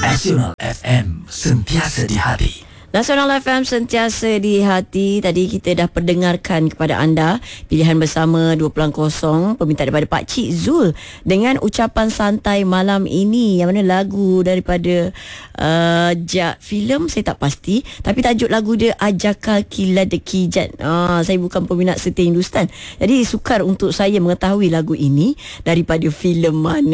Nasional FM, sentiasa di hati. Nasional FM sentiasa di hati. Tadi kita dah perdengarkan kepada anda pilihan bersama 2.0 permintaan daripada Pak Cik Zul dengan ucapan santai malam ini, yang mana lagu daripada filem saya tak pasti, tapi tajuk lagu dia Ajakal Kila Dekijat. Saya bukan peminat setia Hindustan, jadi sukar untuk saya mengetahui lagu ini daripada filem mana.